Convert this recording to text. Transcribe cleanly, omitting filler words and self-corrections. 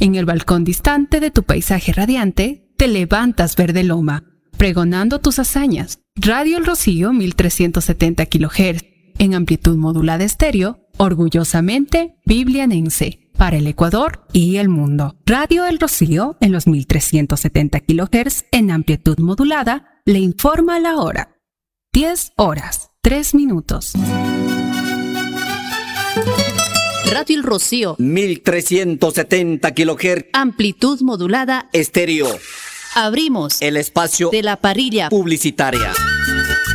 En el balcón distante de tu paisaje radiante, te levantas verde loma, pregonando tus hazañas. Radio El Rocío 1370 kHz, en amplitud modulada estéreo, orgullosamente biblianense, para el Ecuador y el mundo. Radio El Rocío, en los 1370 kHz, en amplitud modulada, le informa la hora. 10 horas, 3 minutos. Radio El Rocío, 1370 kHz, amplitud modulada estéreo. Abrimos El espacio de la parrilla publicitaria.